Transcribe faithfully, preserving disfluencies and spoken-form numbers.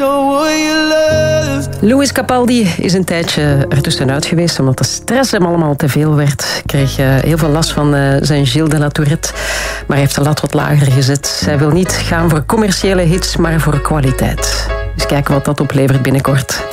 Lewis Capaldi is een tijdje ertussenuit geweest omdat de stress hem allemaal te veel werd. Kreeg uh, heel veel last van uh, zijn Gilles de la Tourette, maar hij heeft de lat wat lager gezet. Hij wil niet gaan voor commerciële hits, maar voor kwaliteit. Dus kijken wat dat oplevert binnenkort.